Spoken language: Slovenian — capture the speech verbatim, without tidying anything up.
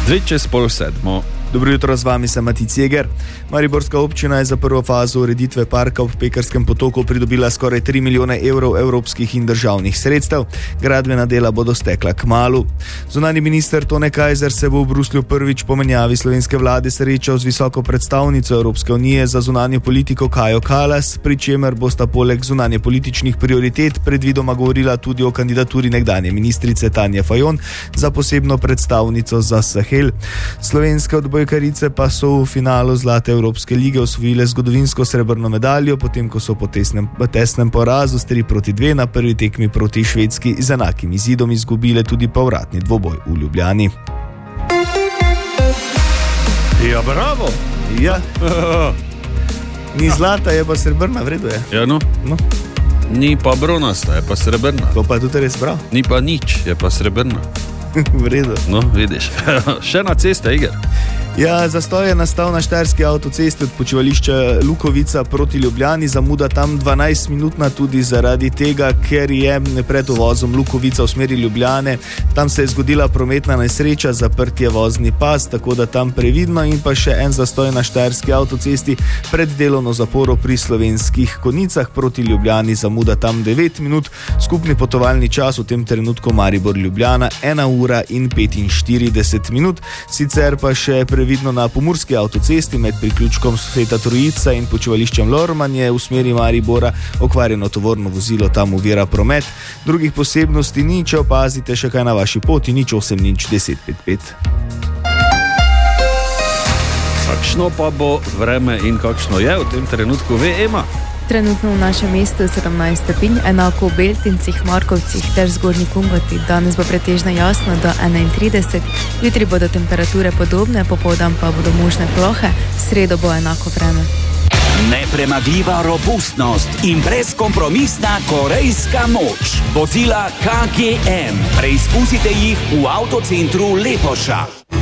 Dve čez pol sedmo. Dobro jutro, z vami sem Matic Jeger. Mariborska občina je za prvo fazo ureditve parka ob Pekarskem potoku pridobila skoraj tri milijone evrov evropskih in državnih sredstev. Gradbena dela bodo stekla kmalu. Zunanji minister Tone Kajzer se bo v Bruslju prvič po menjavi slovenske vlade srečal z visoko predstavnico Evropske unije za zunanjo politiko Kajo Kallas, pri čemer bosta poleg zunanje političnih prioritet predvidoma govorila tudi o kandidaturi nekdanje ministrice Tanje Fajon za posebno predstavnico za Sahel. Slovenske odbojkarice pa so v finalu Zlate Evropske lige osvojile zgodovinsko srebrno medaljo, potem ko so po tesnem, tesnem porazu s tri proti dve na prvi tekmi proti Švedski z enakim izidom izgubile tudi povratni dvoboj v Ljubljani. Ja, bravo! Ja. Ni zlata, je pa srebrna, vredo je. Ja, no. No. Ni pa bronasta, je pa srebrna. To pa je tudi res prav. Ni pa nič, je pa srebrna. Vredo. No, vidiš. Še na ceste, Iger. Ja, zastoj je nastal na štajerski avtocesti od počivališča Lukovica proti Ljubljani, zamuda tam dvanajst minutna tudi zaradi tega, ker je pred uvozom Lukovica v smeri Ljubljane. Tam se je zgodila prometna nesreča, zaprt je vozni pas, tako da tam previdno, in pa še en zastoj na štajerski avtocesti pred delovno zaporo pri Slovenskih Konjicah proti Ljubljani, zamuda tam devet minut, skupni potovalni čas v tem trenutku Maribor-Ljubljana ena ura in petinštirideset minut, sicer pa še vidno na pomurski avtocesti med priključkom Sveta Trojica in počivališčem Lorman je v smeri Maribora okvarjeno tovorno vozilo, tam ovira promet. Drugih posebnosti ni, če opazite še kaj na vaši poti, nič osem nič deset pet pet. Kakšno pa bo vreme in kakšno je v tem trenutku, ve Ema? Trenutno v našem mestu sedemnajst stopinj, enako v Beltincih, Markovcih ter Zgornji Kungoti. Danes bo pretežno jasno do enaintrideset, jutri bodo temperature podobne, popoldan pa bodo možne plohe, v sredo bo enako vreme. Nepremagljiva robustnost in brezkompromisna korejska moč. Vozila K G M. Preizkusite jih v avtocentru Lepoša.